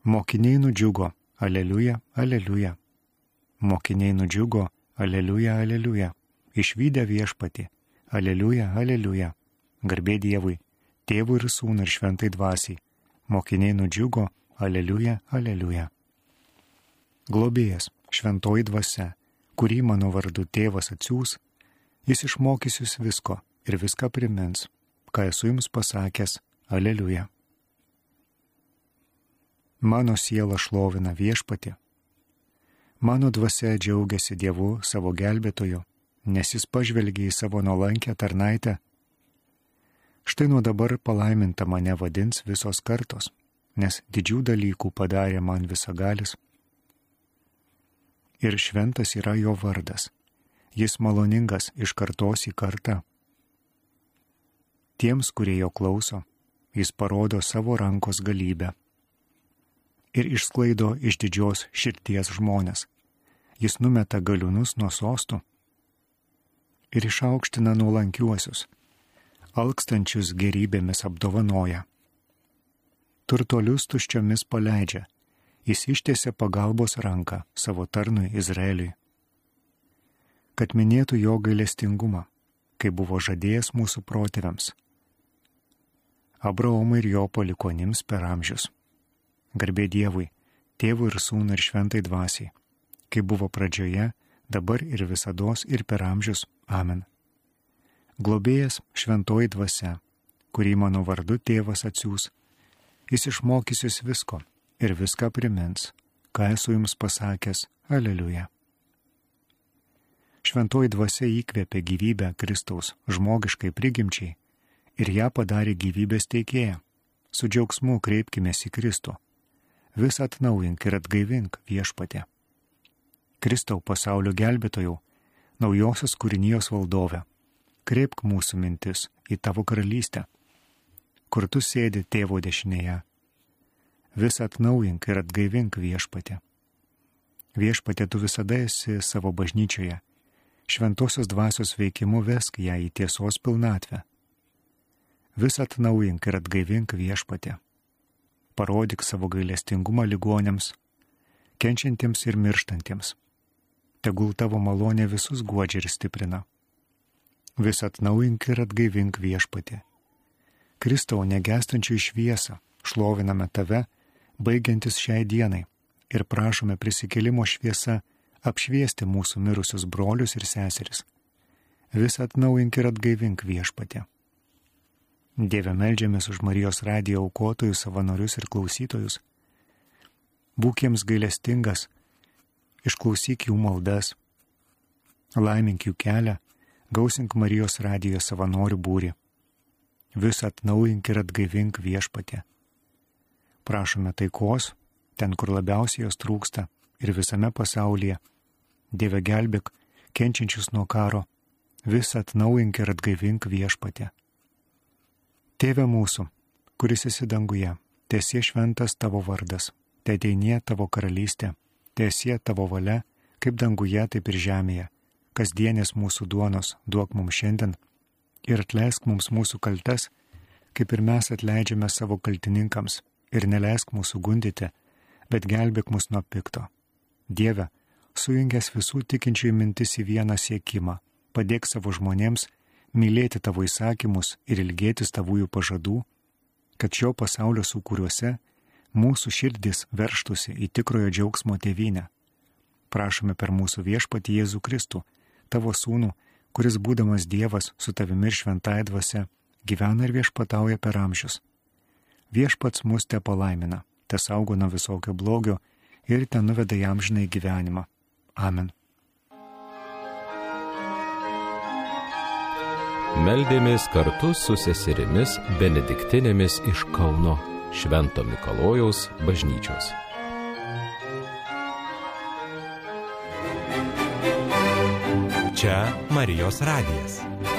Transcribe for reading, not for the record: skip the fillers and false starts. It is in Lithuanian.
Mokiniai nudžiugo, aleliuja, aleliuja. Mokiniai nudžiugo, aleliuja, aleliuja. Išvydę viešpatį, aleliuja, aleliuja. Garbė Dievui, Tėvui ir Sūnui ir Šventai Dvasiai. Mokiniai nudžiugo, aleliuja, aleliuja. Globėjas, Šventoji Dvasia, kurį mano vardu Tėvas atsiųs, jis išmokys jūs visko ir viską primins, ką esu jums pasakęs, aleliuja. Mano siela šlovina viešpatį. Mano dvasia džiaugiasi Dievu savo gelbėtoju, nes jis pažvelgė į savo nuolankę tarnaitę. Štai nuo dabar palaiminta mane vadins visos kartos, nes didžių dalykų padarė man visagalis. Ir šventas yra jo vardas, jis maloningas iš kartos į kartą. Tiems, kurie jo klauso, jis parodo savo rankos galybę. Ir išsklaido iš didžios širdies žmonės. Jis numeta galiūnus nuo sostų ir išaukština nuolankiuosius, alkstančius gerybėmis apdovanoja. Turtuolius tuščiomis paleidžia, jis ištiesia pagalbos ranką savo tarnui Izraeliui, kad minėtų jo gailestingumą, kai buvo žadėjęs mūsų protėviams, Abraomui ir jo palikonims per amžius. Garbė Dievui, Tėvui ir Sūnui ir Šventai Dvasiai, kaip buvo pradžioje, dabar ir visados ir per amžius. Amen. Globėjas, Šventoji Dvasia, kurį mano vardu Tėvas atsiųs, jis išmokys jūs visko ir viską primins, ką esu jums pasakęs, aleliuja. Šventoji Dvasia įkvėpė gyvybę Kristaus žmogiškai prigimčiai ir ją padarė gyvybės teikėją. Su džiaugsmu kreipkimės į Kristų. Vis atnaujink ir atgaivink viešpatę. Kristau pasaulio gelbėtojau, naujosios kūrinijos valdove, kreipk mūsų mintis į tavo karalystę, kur tu sėdi Tėvo dešinėje. Vis atnaujink ir atgaivink viešpatę. Viešpatė, tu visada esi savo bažnyčioje, šventosios dvasios veikimu vesk ją į tiesos pilnatvę. Vis atnaujink ir atgaivink viešpatę. Parodyk savo gailestingumą ligonėms, kenčiantiems ir mirštantiems. Tegul tavo malonė visus guodžia ir stiprina. Vis atnaujink ir atgaivink viešpatį. Kristau, negęstančiai šviesą, šloviname tave, baigiantis šiai dienai, ir prašome prisikėlimo šviesa apšviesti mūsų mirusius brolius ir seseris. Vis atnaujink ir atgaivink viešpatį. Dieve, meldžiamės už Marijos radijo aukotojus, savanorius ir klausytojus. Būk jiems gailestingas, išklausyk jų maldas, laimink jų kelią, gausink Marijos radijo savanorių būrį. Vis atnaujink ir atgaivink viešpatį. Prašome taikos, ten, kur labiausiai jos trūksta, ir visame pasaulyje. Dieve, gelbėk kenčiančius nuo karo, vis atnaujink ir atgaivink viešpatį. Tėve mūsų, kuris esi danguje, teesie šventas tavo vardas, teateinie tavo karalystė, teesie tavo valia, kaip danguje, taip ir žemėje. Kasdienės mūsų duonos duok mums šiandien ir atleisk mums mūsų kaltes, kaip ir mes atleidžiame savo kaltininkams, ir neleisk mūsų gundyti, bet gelbėk mus nuo pikto. Dieve, sujungęs visų tikinčiųjų mintis į vieną siekimą, padėk savo žmonėms mylėti tavo įsakymus ir ilgėtis tavųjų pažadų, kad šio pasaulio sūkuriuose mūsų širdis verštųsi į tikrojo džiaugsmo tėvynę. Prašome per mūsų viešpatį Jėzų Kristų, tavo sūnų, kuris būdamas Dievas su tavimi ir šventąja dvasia, gyvena ir viešpatauja per amžius. Viešpats mus te palaimina, te saugo nuo visokio blogio ir te nuveda į amžinąjį gyvenimą. Amen. Meldėmės kartu su seserimis benediktinėmis iš Kauno Švento Mikalojaus bažnyčios. Čia Marijos radijas.